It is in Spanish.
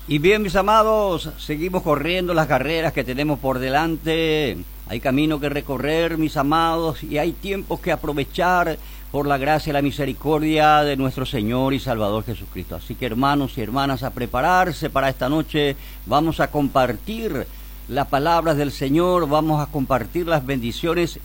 Y bien, mis amados, seguimos corriendo las carreras que tenemos por delante. Hay camino que recorrer, mis amados, y hay tiempos que aprovechar por la gracia y la misericordia de nuestro Señor y Salvador Jesucristo. Así que, hermanos y hermanas, a prepararse para esta noche. Vamos a compartir las palabras del Señor, vamos a compartir las bendiciones